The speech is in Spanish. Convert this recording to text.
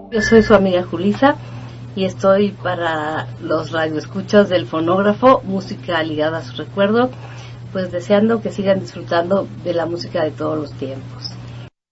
Yo soy su amiga Julisa y estoy para los radioescuchas del fonógrafo, música ligada a su recuerdo, pues deseando que sigan disfrutando de la música de todos los tiempos.